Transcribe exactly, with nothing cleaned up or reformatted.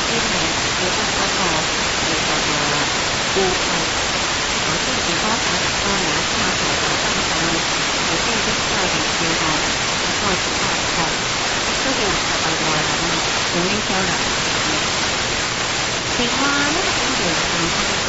因为有啲嗰個其實誒顧客，我即係如果打個兩三條打針上，你即係啲都係叫個個個發覺，都要實際內諗，會影響良好嘅。另外呢個療程。